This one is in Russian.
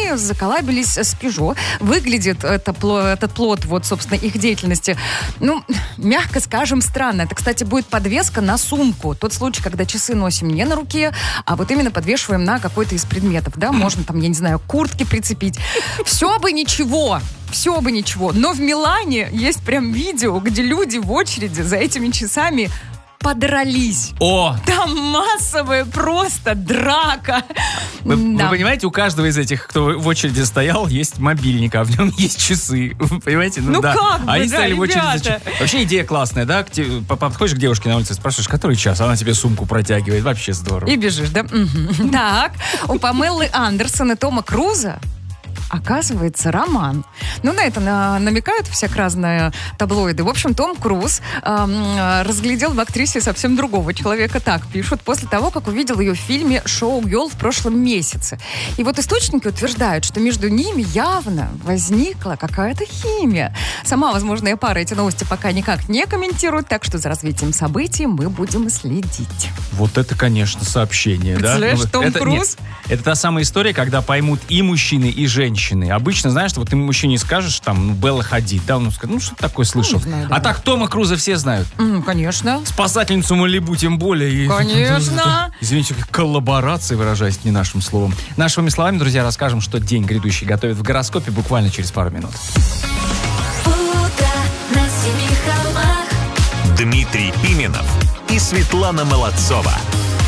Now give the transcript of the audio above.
они заколабились с Peugeot. Выглядит этот плод, вот, собственно, их деятельности, ну, мягко скажем, странно. Это, кстати, будет подвеска на сумку. Тот случай, когда часы носим не на руке, а вот именно подвешиваем на какой-то из предметов, да, можно там, я не знаю, куртки прицепить. Все бы ничего, но в Милане есть прям видео, где люди в очереди за этими часами подрались. О! Там массовая просто драка. Вы понимаете, у каждого из этих, кто в очереди стоял, есть мобильник, а в нем есть часы. Вы понимаете? Ну да. как бы, они да, стояли в очереди за ребята. Вообще идея классная, да? Подходишь к девушке на улице, спрашиваешь, который час? Она тебе сумку протягивает. Вообще здорово. И бежишь, да? Так, у Памелы Андерсон и Тома Круза оказывается, роман. Ну, на это намекают всяк разные таблоиды. В общем, Том Круз разглядел в актрисе совсем другого человека. Так пишут, после того, как увидел ее в фильме «Шоу Гёрл» в прошлом месяце. И вот источники утверждают, что между ними явно возникла какая-то химия. Сама возможная пара эти новости пока никак не комментирует, так что за развитием событий мы будем следить. Вот это, конечно, сообщение, да? Представляешь, Том Круз? Это та самая история, когда поймут и мужчины, и женщины. Обычно, знаешь, вот ты мужчине скажешь, там, Белла Хадид, да, он скажет, что такое слышал. Знаю, да. А так Тома Круза все знают. Конечно. Спасательницу Малибу тем более. Конечно. Извините, коллаборации, выражаясь не нашим словом. Нашими словами, друзья, расскажем, что день грядущий готовит в гороскопе буквально через пару минут. Дмитрий Пименов и Светлана Молодцова.